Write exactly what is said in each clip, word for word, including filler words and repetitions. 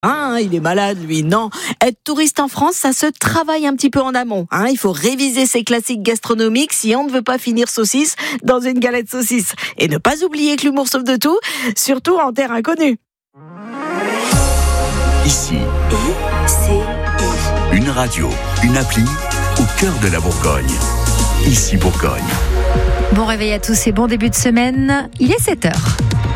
Ah, il est malade, lui. Non, être touriste en France, ça se travaille un petit peu en amont. Hein, il faut réviser ses classiques gastronomiques si on ne veut pas finir saucisse dans une galette saucisse. Et ne pas oublier que l'humour sauve de tout, surtout en terre inconnue. Ici, I C I. une radio, une appli au cœur de la Bourgogne. Ici Bourgogne. Bon réveil à tous et bon début de semaine. Il est sept heures.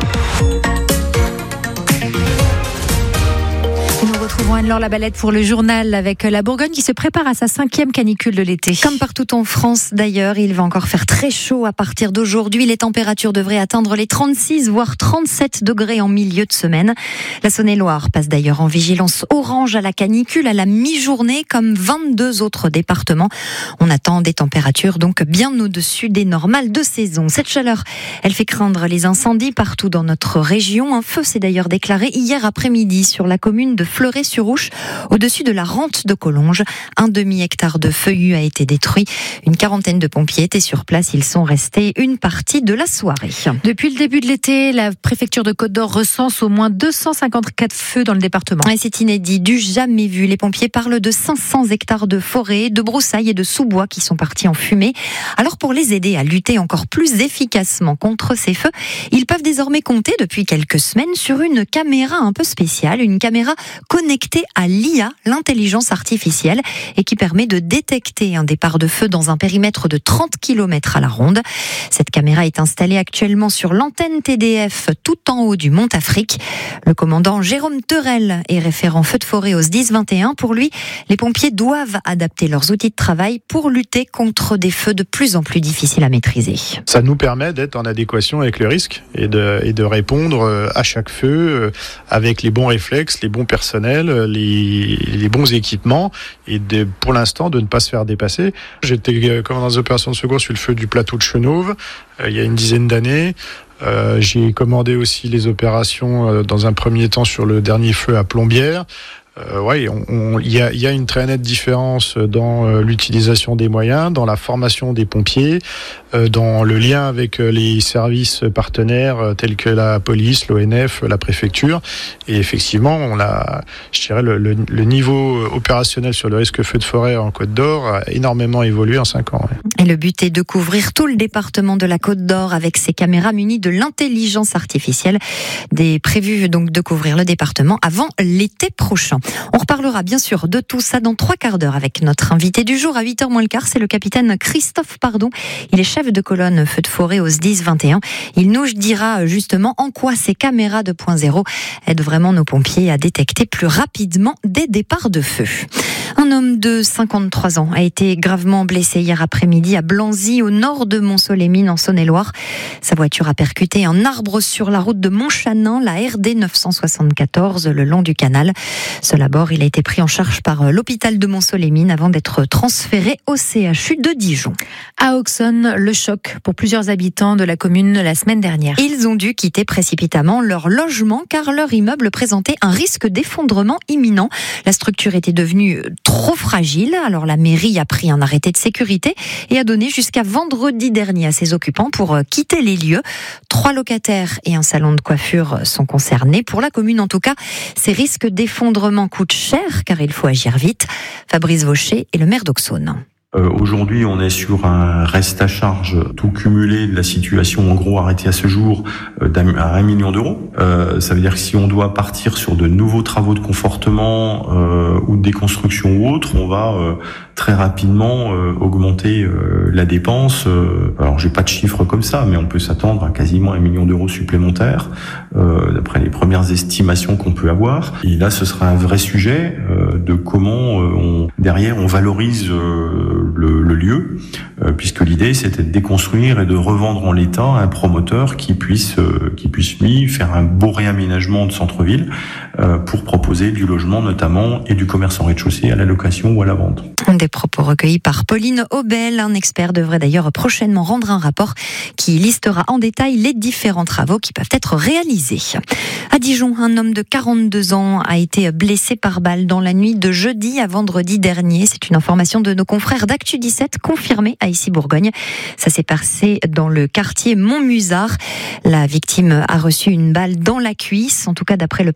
Nous retrouvons Anne-Laure Labalette pour le journal avec la Bourgogne qui se prépare à sa cinquième canicule de l'été. Comme partout en France d'ailleurs, il va encore faire très chaud à partir d'aujourd'hui. Les températures devraient atteindre les trente-six voire trente-sept degrés en milieu de semaine. La Saône-et-Loire passe d'ailleurs en vigilance orange à la canicule à la mi-journée comme vingt-deux autres départements. On attend des températures donc bien au-dessus des normales de saison. Cette chaleur, elle fait craindre les incendies partout dans notre région. Un feu s'est d'ailleurs déclaré hier après-midi sur la commune de Fleuret-sur-Ouche, au-dessus de la rente de Collonges. Un demi-hectare de feuillus a été détruit. Une quarantaine de pompiers étaient sur place. Ils sont restés une partie de la soirée. Depuis le début de l'été, la préfecture de Côte-d'Or recense au moins deux cent cinquante-quatre feux dans le département. Et c'est inédit, du jamais vu. Les pompiers parlent de cinq cents hectares de forêt, de broussailles et de sous-bois qui sont partis en fumée. Alors pour les aider à lutter encore plus efficacement contre ces feux, ils peuvent désormais compter depuis quelques semaines sur une caméra un peu spéciale, une caméra connectée à l'I A, l'intelligence artificielle, et qui permet de détecter un départ de feu dans un périmètre de trente kilomètres à la ronde. Cette caméra est installée actuellement sur l'antenne T D F tout en haut du Mont Afrique. Le commandant Jérôme Terrel est référent feu de forêt au S D I S vingt et un. Pour lui, les pompiers doivent adapter leurs outils de travail pour lutter contre des feux de plus en plus difficiles à maîtriser. Ça nous permet d'être en adéquation avec le risque et de, et de répondre à chaque feu avec les bons réflexes, les bons personnels, les, les bons équipements et de, pour l'instant de ne pas se faire dépasser. J'étais commandant des opérations de secours sur le feu du plateau de Chenauve euh, il y a une dizaine d'années. Euh, j'ai commandé aussi les opérations euh, dans un premier temps sur le dernier feu à Plombières. Euh, ouais, il y a, y a une très nette différence dans euh, l'utilisation des moyens, dans la formation des pompiers, euh, dans le lien avec euh, les services partenaires euh, tels que la police, l'O N F, la préfecture. Et effectivement, on a, je dirais, le, le, le niveau opérationnel sur le risque feu de forêt en Côte d'Or a énormément évolué en cinq ans. Ouais. Et le but est de couvrir tout le département de la Côte d'Or avec ces caméras munies de l'intelligence artificielle. Des prévus donc de couvrir le département avant l'été prochain. On reparlera bien sûr de tout ça dans trois quarts d'heure avec notre invité du jour à huit heures moins le quart, c'est le capitaine Christophe Pardon. Il est chef de colonne feu de forêt au S D I S vingt et un. Il nous dira justement en quoi ces caméras deux point zéro aident vraiment nos pompiers à détecter plus rapidement des départs de feu. Un homme de cinquante-trois ans a été gravement blessé hier après-midi à Blanzy, au nord de Mont-Solemin, en Saône-et-Loire. Sa voiture a percuté un arbre sur la route de Montchanin, la R D neuf cent soixante-quatorze, le long du canal. Seul à bord, il a été pris en charge par l'hôpital de Mont-Solemin avant d'être transféré au C H U de Dijon. À Auxonne, le choc pour plusieurs habitants de la commune la semaine dernière. Ils ont dû quitter précipitamment leur logement car leur immeuble présentait un risque d'effondrement imminent. La structure était devenue trop fragile, alors la mairie a pris un arrêté de sécurité et a donné jusqu'à vendredi dernier à ses occupants pour quitter les lieux. Trois locataires et un salon de coiffure sont concernés. Pour la commune en tout cas, ces risques d'effondrement coûtent cher car il faut agir vite. Fabrice Vaucher est le maire d'Auxonne. Euh, aujourd'hui, on est sur un reste à charge tout cumulé de la situation, en gros arrêté à ce jour, euh, d'un, à un million d'euros. Euh, ça veut dire que si on doit partir sur de nouveaux travaux de confortement euh, ou de déconstruction ou autre, on va euh, très rapidement euh, augmenter euh, la dépense. Euh, alors, j'ai pas de chiffres comme ça, mais on peut s'attendre à quasiment un million d'euros supplémentaires, euh, d'après les premières estimations qu'on peut avoir. Et là, ce sera un vrai sujet euh, de comment euh, on, derrière on valorise euh, Le, le lieu, euh, puisque l'idée c'était de déconstruire et de revendre en l'état à un promoteur qui puisse, euh, qui puisse lui faire un beau réaménagement de centre-ville euh, pour proposer du logement notamment et du commerce en rez-de-chaussée à la location ou à la vente. Des propos recueillis par Pauline Aubel. Un expert devrait d'ailleurs prochainement rendre un rapport qui listera en détail les différents travaux qui peuvent être réalisés. À Dijon, un homme de quarante-deux ans a été blessé par balle dans la nuit de jeudi à vendredi dernier. C'est une information de nos confrères d'Actu dix-sept confirmée à Ici Bourgogne. Ça s'est passé dans le quartier Montmusard. La victime a reçu une balle dans la cuisse, en tout cas d'après le parquet de Dijon.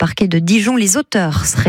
Dijon. Les auteurs seraient